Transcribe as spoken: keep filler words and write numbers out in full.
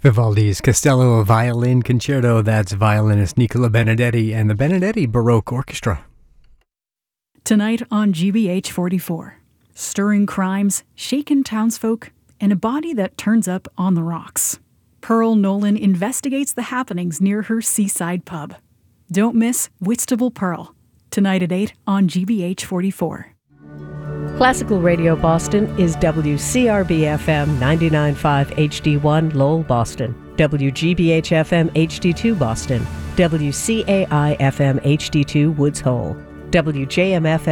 Vivaldi's Castello Violin Concerto, that's violinist Nicola Benedetti and the Benedetti Baroque Orchestra. Tonight on G B H forty-four, stirring crimes, shaken townsfolk, and a body that turns up on the rocks. Pearl Nolan investigates the happenings near her seaside pub. Don't miss Whitstable Pearl, tonight at eight on G B H forty-four. Classical Radio Boston is W C R B F M ninety-nine point five H D one Lowell, Boston, W G B H F M H D two Boston, W C A I F M H D two Woods Hole, W J M F